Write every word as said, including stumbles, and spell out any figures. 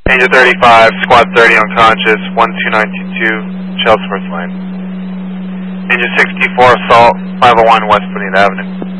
Angel thirty-five, Squad thirty unconscious, one two nine two two, Chelsea Lane. Angel sixty-four assault, five oh one West Bonita Avenue.